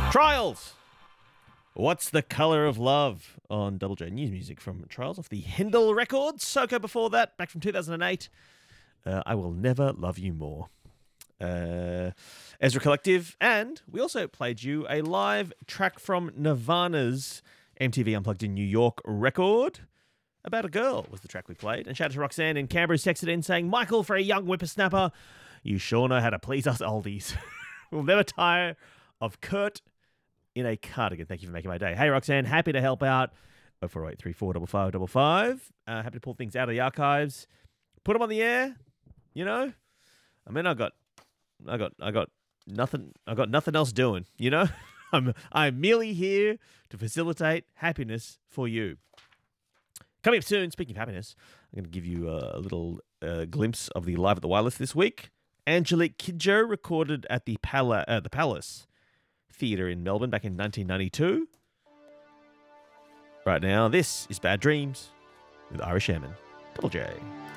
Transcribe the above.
Trials! What's the Colour of Love on Double J News Music from Trials off the Hindle Records. Soko before that, back from 2008. I Will Never Love You More. Ezra Collective, and we also played you a live track from Nirvana's MTV Unplugged in New York record. About a Girl was the track we played. And shout out to Roxanne in Canberra, who texted in saying, Michael, for a young whippersnapper, you sure know how to please us oldies. We'll never tire of Kurt in a Cardigan. Thank you for making my day. Hey, Roxanne, happy to help out. 0483455555. Happy to pull things out of the archives. Put them on the air, you know? I mean, I got nothing else doing, you know? I'm merely here to facilitate happiness for you. Coming up soon, speaking of happiness, I'm going to give you a little glimpse of the Live at the Wireless this week. Angelique Kidjo recorded at the Palace Theatre in Melbourne back in 1992. Right now, this is Bad Dreams with Irish Airman. Double J.